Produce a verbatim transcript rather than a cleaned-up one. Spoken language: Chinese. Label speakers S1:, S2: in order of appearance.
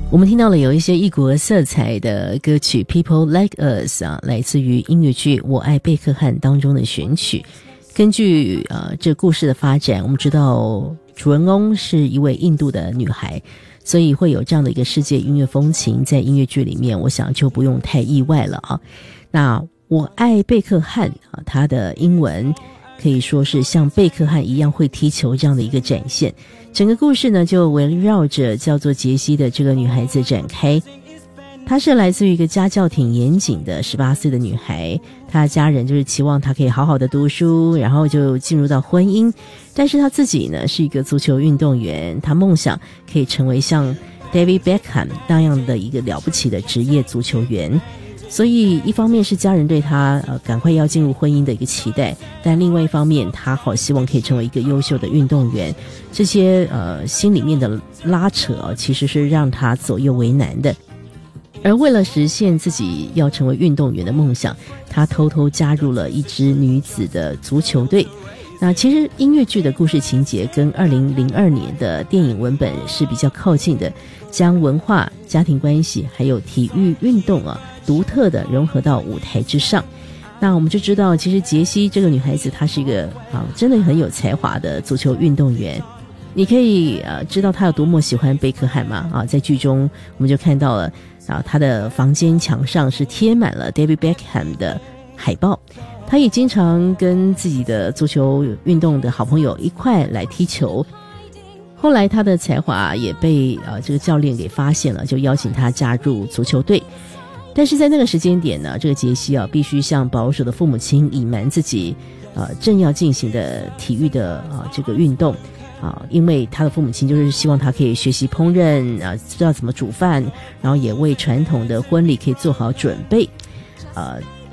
S1: 我们听到了有一些异国色彩的歌曲 People Like Us 啊，来自于音乐剧《我爱贝克汉》当中的选曲。根据呃这故事的发展，我们知道主人公是一位印度的女孩，所以会有这样的一个世界音乐风情在音乐剧里面，我想就不用太意外了啊。那我爱贝克汉啊，他的英文可以说是像贝克汉一样会踢球这样的一个展现。整个故事呢就围绕着叫做杰西的这个女孩子展开。她是来自于一个家教挺严谨的十八岁的女孩，她家人就是期望她可以好好的读书，然后就进入到婚姻。但是她自己呢是一个足球运动员，她梦想可以成为像 David Beckham 那样的一个了不起的职业足球员。所以一方面是家人对他呃赶快要进入婚姻的一个期待，但另外一方面他好希望可以成为一个优秀的运动员，这些呃心里面的拉扯、啊、其实是让他左右为难的。而为了实现自己要成为运动员的梦想，他偷偷加入了一支女子的足球队。那其实音乐剧的故事情节跟二零零二年的电影文本是比较靠近的，将文化、家庭关系还有体育运动啊独特的融合到舞台之上。那我们就知道其实杰西这个女孩子她是一个啊真的很有才华的足球运动员。你可以呃知道她有多么喜欢贝克汉吗？啊，在剧中我们就看到了啊她的房间墙上是贴满了 David Beckham 的海报。他也经常跟自己的足球运动的好朋友一块来踢球。后来他的才华也被呃这个教练给发现了，就邀请他加入足球队。但是在那个时间点呢，这个杰西啊必须向保守的父母亲隐瞒自己呃正要进行的体育的啊、呃、这个运动啊，因为他的父母亲就是希望他可以学习烹饪啊，知道怎么煮饭，然后也为传统的婚礼可以做好准备。呃，